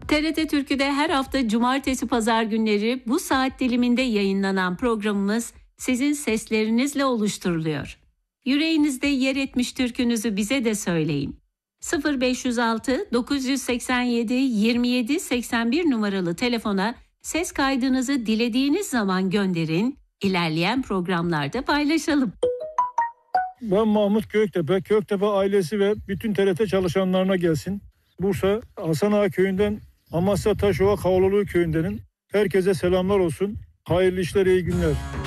TRT Türkü'de her hafta cumartesi pazar günleri bu saat diliminde yayınlanan programımız sizin seslerinizle oluşturuluyor. Yüreğinizde yer etmiş türkünüzü bize de söyleyin. 0506 987 27 81 numaralı telefona ses kaydınızı dilediğiniz zaman gönderin. İlerleyen programlarda paylaşalım. Ben Mahmut Köktepe, Köktepe ailesi ve bütün TRT çalışanlarına gelsin. Bursa Hasan Ağa köyünden Amasya Taşova Kavlulu köyündenim. Herkese selamlar olsun. Hayırlı işler, iyi günler.